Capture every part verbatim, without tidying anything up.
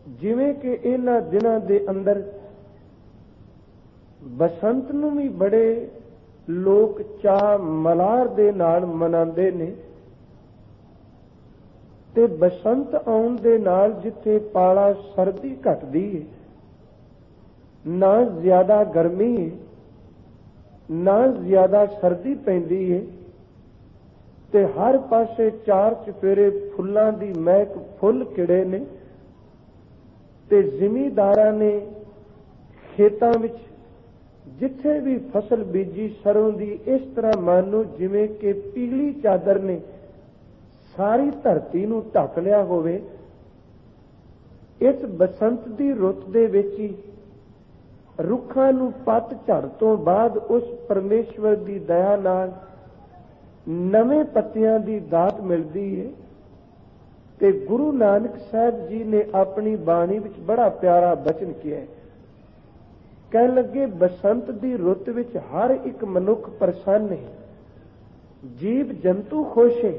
ਜਿਵੇਂ ਕਿ ਇਹਨਾਂ ਦਿਨਾਂ ਦੇ ਅੰਦਰ ਬਸੰਤ ਨੂੰ ਵੀ ਬੜੇ ਲੋਕ ਚਾਅ ਮਲਾਰ ਦੇ ਨਾਲ ਮਨਾਉਂਦੇ ਨੇ, ਤੇ ਬਸੰਤ ਆਉਣ ਦੇ ਨਾਲ ਜਿੱਥੇ ਪਾਲਾ ਸਰਦੀ ਘਟਦੀ ਹੈ, ਨਾ ਜ਼ਿਆਦਾ ਗਰਮੀ ਹੈ ਨਾ ਜ਼ਿਆਦਾ ਸਰਦੀ ਪੈਂਦੀ ਹੈ, ਤੇ ਹਰ ਪਾਸੇ ਚਾਰ ਚੁਫੇਰੇ ਫੁੱਲਾਂ ਦੀ ਮਹਿਕ ਫੁੱਲ ਖਿੜੇ ਨੇ, ਤੇ ਜ਼ਿਮੀਂਦਾਰਾਂ ਨੇ ਖੇਤਾਂ ਵਿੱਚ ਜਿੱਥੇ ਵੀ ਫਸਲ ਬੀਜੀ ਸਰੋਂ ਦੀ, ਇਸ ਤਰ੍ਹਾਂ ਮਾਨੋ ਜਿਵੇਂ ਕਿ ਪੀਲੀ ਚਾਦਰ ਨੇ ਸਾਰੀ ਧਰਤੀ ਨੂੰ ਢੱਕ ਲਿਆ ਹੋਵੇ। ਇਸ ਬਸੰਤ ਦੀ ਰੁੱਤ ਦੇ ਵਿੱਚ ਹੀ ਰੁੱਖਾਂ ਨੂੰ ਪੱਤ ਝੜ ਤੋਂ ਬਾਅਦ ਉਸ ਪਰਮੇਸ਼ਵਰ ਦੀ ਦਇਆ ਨਾਲ ਨਵੇਂ ਪੱਤਿਆਂ ਦੀ ਦਾਤ ਮਿਲਦੀ ਹੈ। ਤੇ ਗੁਰੂ ਨਾਨਕ ਸਾਹਿਬ ਜੀ ਨੇ ਆਪਣੀ ਬਾਣੀ ਵਿੱਚ ਬੜਾ ਪਿਆਰਾ ਬਚਨ ਕਿਹਾ ਹੈ। ਕਹਿਣ ਲੱਗੇ, ਬਸੰਤ ਦੀ ਰੁੱਤ ਵਿੱਚ ਹਰ ਇੱਕ ਮਨੁੱਖ ਪ੍ਰਸੰਨ ਹੈ, ਜੀਵ ਜੰਤੂ ਖੁਸ਼ ਹੈ,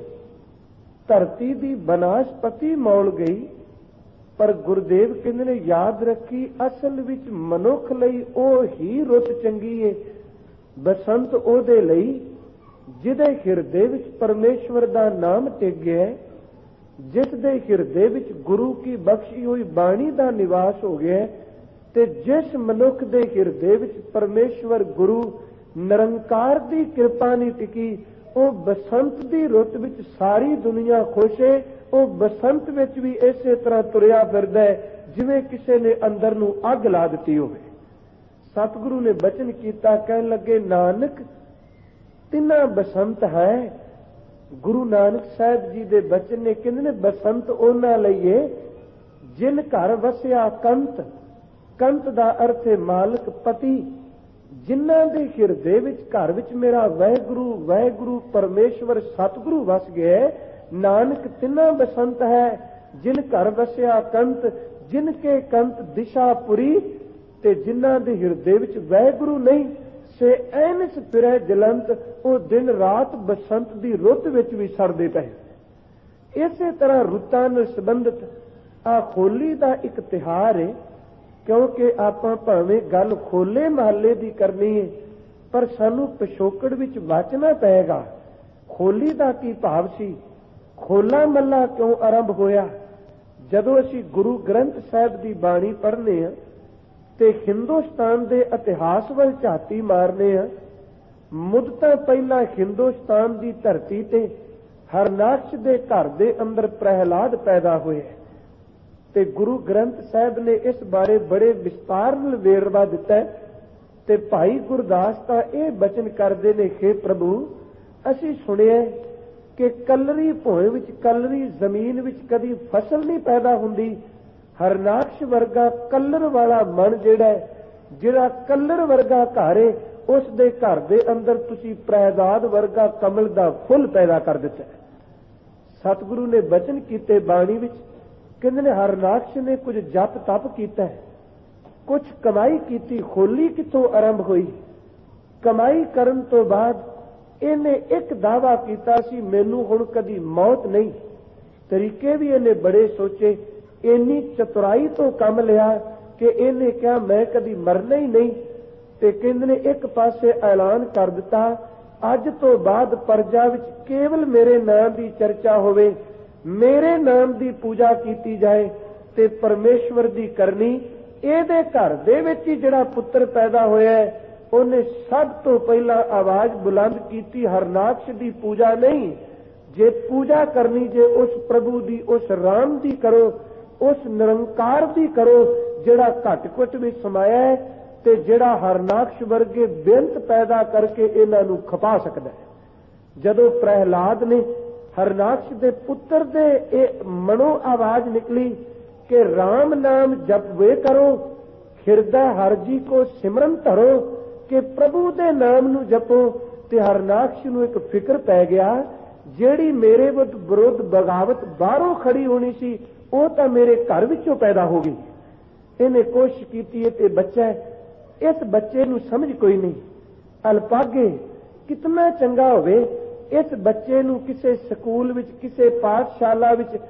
ਧਰਤੀ ਦੀ ਬਨਾਸਪਤੀ ਮੌਲ ਗਈ। ਪਰ ਗੁਰਦੇਵ ਕਹਿੰਦੇ ਨੇ, ਯਾਦ ਰੱਖੀ ਅਸਲ ਵਿੱਚ ਮਨੁੱਖ ਲਈ ਉਹ ਹੀ ਰੁੱਤ ਚੰਗੀ ਹੈ। ਬਸੰਤ ਉਹਦੇ ਲਈ ਜਿਹਦੇ ਹਿਰਦੇ ਵਿੱਚ ਪਰਮੇਸ਼ਵਰ ਦਾ ਨਾਮ ਟਿਕ ਗਿਆ, ਜਿਸ ਦੇ ਹਿਰਦੇ ਵਿੱਚ ਗੁਰੂ ਕੀ ਬਖਸ਼ੀ ਹੋਈ ਬਾਣੀ ਦਾ ਨਿਵਾਸ ਹੋ ਗਿਆ, ਤੇ ਜਿਸ ਮਨੁੱਖ ਦੇ ਹਿਰਦੇ ਵਿੱਚ ਪਰਮੇਸ਼ਵਰ ਗੁਰੂ ਨਿਰੰਕਾਰ ਦੀ ਕਿਰਪਾ ਨਹੀਂ ਟਿਕੀ, ਉਹ ਬਸੰਤ ਦੀ ਰੁੱਤ ਵਿੱਚ ਸਾਰੀ ਦੁਨੀਆ ਖੁਸ਼ ਹੈ। ਉਹ ਬਸੰਤ ਵਿੱਚ ਵੀ ਇਸੇ ਤਰ੍ਹਾਂ ਤੁਰਿਆ ਫਿਰਦਾ ਹੈ ਜਿਵੇਂ ਕਿਸੇ ਨੇ ਅੰਦਰ ਨੂੰ ਅੱਗ ਲਾ ਦਿੱਤੀ ਹੋਵੇ। ਸਤਿਗੁਰੂ ਨੇ ਬਚਨ ਕੀਤਾ, ਕਹਿਣ ਲੱਗੇ, ਨਾਨਕ ਤਿੰਨਾ ਬਸੰਤ ਹੈ। ਗੁਰੂ ਨਾਨਕ ਸਾਹਿਬ ਜੀ ਦੇ ਬਚਨ ਨੇ, ਕਹਿੰਦੇ ਨੇ, ਬਸੰਤ ਉਹਨਾਂ ਲਈ ਹੈ ਜਿਨ ਘਰ ਵਸਿਆ ਕੰਤ। ਕੰਤ ਦਾ ਅਰਥ ਹੈ ਮਾਲਕ, ਪਤੀ। ਜਿਨ੍ਹਾਂ ਦੇ ਹਿਰਦੇ ਵਿੱਚ, ਘਰ ਵਿੱਚ ਮੇਰਾ ਵਾਹਿਗੁਰੂ ਵਾਹਿਗੁਰੂ ਪਰਮੇਸ਼ਵਰ ਸਤਿਗੁਰੂ ਵਸ ਗਿਆ, ਨਾਨਕ ਤਿੰਨਾ ਬਸੰਤ ਹੈ। ਜਿਨ ਘਰ ਵਸਿਆ ਕੰਤ, ਜਿਨ ਕੇ ਕੰਤ ਦਿਸ਼ਾਪੁਰੀ। ਤੇ ਜਿਨ੍ਹਾਂ ਦੇ ਹਿਰਦੇ ਵਿੱਚ ਵਾਹਿਗੁਰੂ ਨਹੀਂ, ਸੇ ਐਨਸ ਫਿਰੈ ਜਲੰਤ। ਉਹ ਦਿਨ ਰਾਤ ਬਸੰਤ ਦੀ ਰੁੱਤ ਵਿੱਚ ਵੀ ਸੜਦੇ ਪਏ। ਇਸੇ ਤਰ੍ਹਾਂ ਰੁੱਤਾਂ ਨਾਲ ਸੰਬੰਧਿਤ ਆ ਹੋਲੀ ਦਾ ਇੱਕ ਤਿਉਹਾਰ ਹੈ। ਕਿਉਂਕਿ ਆਪਾਂ ਭਾਵੇਂ ਗੱਲ ਖੋਲੇ ਮਹੱਲੇ ਦੀ ਕਰਨੀ ਹੈ, ਪਰ ਸਾਨੂੰ ਪਿਛੋਕੜ ਵਿੱਚ ਵਾਚਣਾ ਪਏਗਾ। ਹੋਲੀ ਦਾ ਕੀ ਭਾਵ ਸੀ? ਖੋਲਾ ਮੱਲਾ ਕਿਉਂ ਆਰੰਭ ਹੋਇਆ? ਜਦੋਂ ਅਸੀਂ ਗੁਰੂ ਗ੍ਰੰਥ ਸਾਹਿਬ ਦੀ ਬਾਣੀ ਪੜ੍ਹਨੇ ਆ ਤੇ ਹਿੰਦੁਸਤਾਨ ਦੇ ਇਤਿਹਾਸ ਵੱਲ ਝਾਤੀ ਮਾਰਨੇ ਆ, ਮੁੱਦਤਾਂ ਪਹਿਲਾਂ ਹਿੰਦੁਸਤਾਨ ਦੀ ਧਰਤੀ ਤੇ ਹਰਨਾਕਸ਼ ਦੇ ਘਰ ਦੇ ਅੰਦਰ ਪ੍ਰਹਿਲਾਦ ਪੈਦਾ ਹੋਇਆ, ਤੇ ਗੁਰੂ ਗ੍ਰੰਥ ਸਾਹਿਬ ਨੇ ਇਸ ਬਾਰੇ ਬੜੇ ਵਿਸਤਾਰ ਨਾਲ ਵੇਰਵਾ ਦਿੱਤਾ। ਤੇ ਭਾਈ ਗੁਰਦਾਸ ਤਾਂ ਇਹ ਬਚਨ ਕਰਦੇ ਨੇ, ਹੇ ਪ੍ਰਭੂ, ਅਸੀਂ ਸੁਣਿਆ ਕਿ ਕਲਰੀ ਭੋਏ ਵਿੱਚ, ਕਲਰੀ ਜ਼ਮੀਨ ਵਿੱਚ ਕਦੀ ਫਸਲ ਨਹੀਂ ਪੈਦਾ ਹੁੰਦੀ। ਹਰਨਾਕਸ਼ ਵਰਗਾ ਕਲਰ ਵਾਲਾ ਮਨ ਜਿਹੜਾ ਹੈ, ਜਿਹੜਾ ਕਲਰ ਵਰਗਾ ਘਰ ਹੈ, ਉਸ ਦੇ ਘਰ ਦੇ ਅੰਦਰ ਤੁਸੀਂ ਪ੍ਰਹਿਲਾਦ ਵਰਗਾ ਕਮਲ ਦਾ ਫੁੱਲ ਪੈਦਾ ਕਰ ਦਿੱਤਾ। ਸਤਿਗੁਰੂ ਨੇ ਬਚਨ ਕੀਤੇ ਬਾਣੀ ਵਿੱਚ, ਕਹਿੰਦੇ ਨੇ, ਹਰਨਾਕਸ਼ ਨੇ ਕੁਝ ਜਪ ਤਪ ਕੀਤਾ, ਕੁਝ ਕਮਾਈ ਕੀਤੀ। ਹੋਲੀ ਕਿੱਥੋਂ ਆਰੰਭ ਹੋਈ? ਕਮਾਈ ਕਰਨ ਤੋਂ ਬਾਅਦ ਇਹਨੇ ਇੱਕ ਦਾਅਵਾ ਕੀਤਾ ਸੀ, ਮੈਨੂੰ ਹੁਣ ਕਦੀ ਮੌਤ ਨਹੀਂ। ਤਰੀਕੇ ਵੀ ਇਹਨੇ ਬੜੇ ਸੋਚੇ। ਇੰਨੀ ਚਤੁਰਾਈ ਤੋਂ ਕੰਮ ਲਿਆ ਕਿ ਇਹਨੇ ਕਿਹਾ, ਮੈਂ ਕਦੀ ਮਰਨਾ ਹੀ ਨਹੀਂ। ਤੇ ਕਹਿੰਦੇ ਨੇ, ਇੱਕ ਪਾਸੇ ਐਲਾਨ ਕਰ ਦਿੱਤਾ, ਅੱਜ ਤੋਂ ਬਾਅਦ ਪ੍ਰਜਾ ਵਿੱਚ ਕੇਵਲ ਮੇਰੇ ਨਾਮ ਦੀ ਚਰਚਾ ਹੋਵੇ, ਮੇਰੇ ਨਾਮ ਦੀ ਪੂਜਾ ਕੀਤੀ ਜਾਏ ਤੇ ਪਰਮੇਸ਼ਵਰ ਦੀ ਕਰਨੀ। ਇਹਦੇ ਘਰ ਦੇ ਵਿੱਚ ਹੀ ਜਿਹੜਾ ਪੁੱਤਰ ਪੈਦਾ ਹੋਇਆ, ਉਹਨੇ ਸਭ ਤੋਂ ਪਹਿਲਾਂ ਆਵਾਜ਼ ਬੁਲੰਦ ਕੀਤੀ, ਹਰਨਾਕਸ਼ ਦੀ ਪੂਜਾ ਨਹੀਂ। ਜੇ ਪੂਜਾ ਕਰਨੀ, ਜੇ ਉਸ ਪ੍ਰਭੂ ਦੀ, ਉਸ ਰਾਮ ਦੀ ਕਰੋ, ਉਸ ਨਿਰੰਕਾਰ ਦੀ ਕਰੋ, ਜਿਹੜਾ ਘਟ ਘਟ ਵਿੱਚ ਸਮਾਇਆ ਹੈ, ਤੇ ਜਿਹੜਾ ਹਰਨਾਕਸ਼ ਵਰਗੇ ਬੇਅੰਤ ਪੈਦਾ ਕਰਕੇ ਇਹਨਾਂ ਨੂੰ ਖਪਾ ਸਕਦਾ ਹੈ। ਜਦੋਂ ਪ੍ਰਹਿਲਾਦ ਨੇ ਹਰਨਾਕਸ਼ ਦੇ ਪੁੱਤਰ ਦੇ ਇਹ ਮਨੋ ਆਵਾਜ਼ ਨਿਕਲੀ ਕਿ ਰਾਮ ਨਾਮ ਜਪਵੇ ਕਰੋ, ਹਿਰਦਾ ਹਰ ਜੀ ਕੋ ਸਿਮਰਨ ਧਰੋ, ਕਿ ਪ੍ਰਭੂ ਦੇ ਨਾਮ ਨੂੰ ਜਪੋ। ਤੇ ਹਰਨਾਕਸ਼ ਨੂੰ ਇੱਕ ਫਿਕਰ ਪੈ ਗਿਆ, ਜਿਹੜੀ ਮੇਰੇ ਵਿਰੁੱਧ ਬਗਾਵਤ ਬਾਹਰੋਂ ਖੜੀ ਹੋਣੀ ਸੀ, ਉਹ ਤਾਂ ਮੇਰੇ ਘਰ ਵਿੱਚੋਂ ਪੈਦਾ ਹੋ ਗਈ। ਇਹਨੇ ਕੋਸ਼ਿਸ਼ ਕੀਤੀ ਹੈ ਤੇ ਬੱਚਾ, ਇਸ ਬੱਚੇ ਨੂੰ ਸਮਝ ਕੋਈ ਨਹੀਂ। ਅਲਪਾਗੇ ਕਿਤਨਾ ਚੰਗਾ ਹੋਵੇ, ਇਸ ਬੱਚੇ ਨੂੰ ਕਿਸੇ ਸਕੂਲ ਵਿੱਚ, ਕਿਸੇ ਪਾਠਸ਼ਾਲਾ ਵਿੱਚ